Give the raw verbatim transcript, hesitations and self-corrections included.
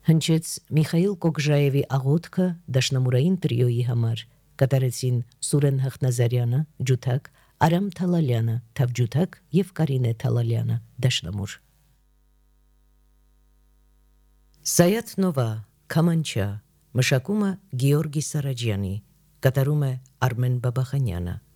Հնչեց Միխայիլ Կոկժաևի աղոթքը դաշնամուրային տրիոյի համար, կատարեցին Սուրեն Հախնազարյանը, ջութակ, Արամ Թալալյանը, թավջութակ և Կարինե Թալալյանը, դաշնամուր։ Սայաթ Նովա, Քամանչա, մշակումը Գեորգի Սարաջյանի, կատարում է Արմեն Բաբախանյանը։